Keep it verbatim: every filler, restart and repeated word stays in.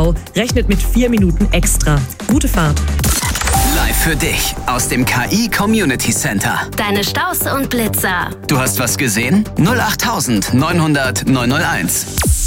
Stau rechnet mit vier Minuten extra. Gute Fahrt. Live für dich aus dem K I Community Center. Deine Staus und Blitzer. Du hast was gesehen? null acht neunhundert neunhunderteins.